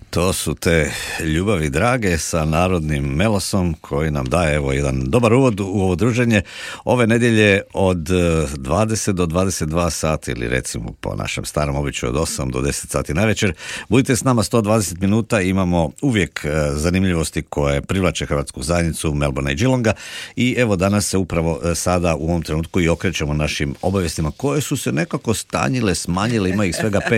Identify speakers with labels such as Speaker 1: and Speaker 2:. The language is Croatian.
Speaker 1: To su te ljubavi drage sa narodnim melosom koji nam daje evo jedan dobar uvod u ovo druženje ove nedjelje od 20 do 22 sati ili recimo po našem starom običaju od 8 do 10 sati navečer. Budite s nama 120 minuta, imamo uvijek zanimljivosti koje privlače hrvatsku zajednicu Melbourne i Geelonga i evo danas se upravo sada u ovom trenutku i okrećemo našim obavijestima koje su se nekako stanjile, smanjile, ima ih svega 5